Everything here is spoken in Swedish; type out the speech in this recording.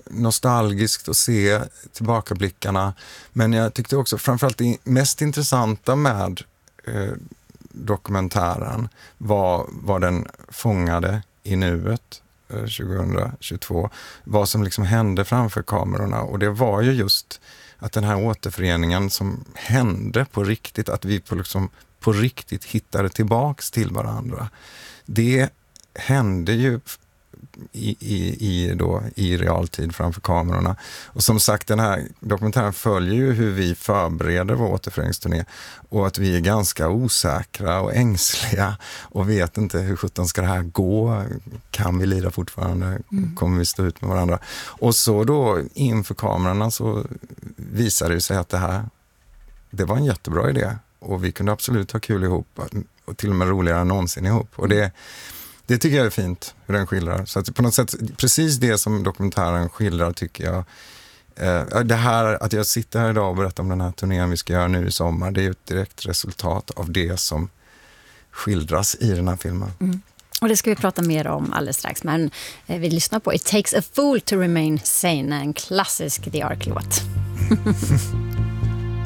nostalgiskt att se tillbakablickarna. Men jag tyckte också framförallt det mest intressanta med dokumentären var vad den fångade i nuet 2022. Vad som liksom hände framför kamerorna. Och det var ju just att den här återföreningen som hände på riktigt, att vi på riktigt hittade tillbaks till varandra. Det hände ju i realtid framför kamerorna. Och som sagt, den här dokumentären följer ju hur vi förbereder vår återföreningsturné och att vi är ganska osäkra och ängsliga och vet inte hur sjutton ska det här gå. Kan vi lira fortfarande? Kommer vi stå ut med varandra? Och så då inför kamerorna så visade det sig att det var en jättebra idé och vi kunde absolut ha kul ihop och till och med roligare än någonsin ihop. Och det tycker jag är fint hur den skildrar. Så att på något sätt, precis det som dokumentären skildrar tycker jag. Det här att jag sitter här idag och berättar om den här turnén vi ska göra nu i sommar, det är ju ett direkt resultat av det som skildras i den här filmen. Och det ska vi prata mer om alldeles strax. Men vi lyssnar på It Takes a Fool to Remain Sane, en klassisk The Ark-låt.